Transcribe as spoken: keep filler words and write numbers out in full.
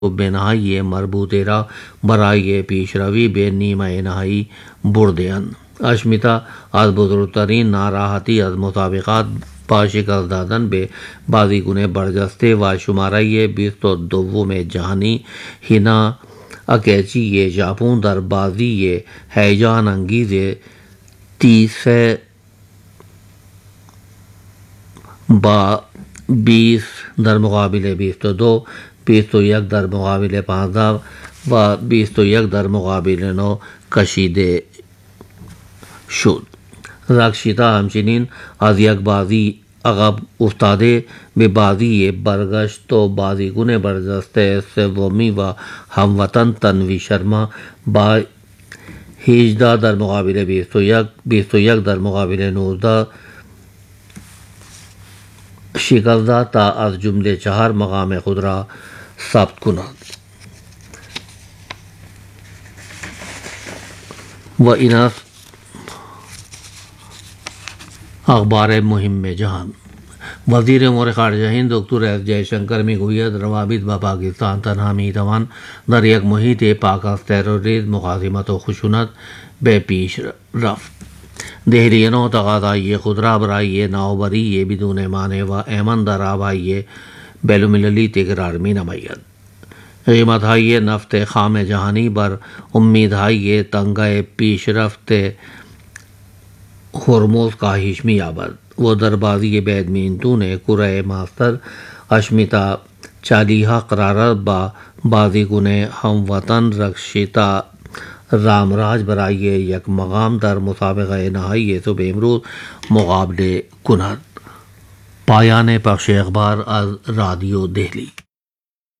بے نہائی مربوط را برای پیش روی به نیمه نهایی برده‌اند. اشمیتا از بزرگترین ناراحتی از مسابقات با شکست دادن به بازیکن برجسته و شماره بیست و دوم جهانی هینا اکیچی ژاپن در بازی هیجان انگیز تیس با بیست در مقابل بیست و دو، بیست و یک در مقابل پانزده و بیست و یک در مقابل نو کشیده شد. رکشیتا همچنین از یک بازی عقب افتاده به بازی برگشت و بازیکن برجسته سومی و هموطن تنوی شرما با هجده در مقابل بیست و یک، بیست و یک در مقابل نوزده شکست داد تا از جمله چهار مقام خود را ثبت کند. و این است اخبار مهم جهان. وزیر امور خارجه هند دکتر اس جے شنکر میگوید روابط با پاکستان تنها میتوان در یک محیط پاک از تروریسم، مقاومت و خشونت به پیش رفت. دهلیانو تقاضای خود را برای نوآوری بدون مانع و امن در آبهای بین‌المللی تکرار می‌نماید. قیمت‌های نفت خام جهانی بر امیدهای تنگی پیشرفت هرمز کاهش می‌یابد و در بازی بدمینتون کره ماستر اشمیتا چالیها قرارداد با بازیکن هموطن رکشیتا رامراج برای یک مقام در مسابقه نهایی صبح امروز مقابله کند. پایان پخش اخبار از رادیو دہلی.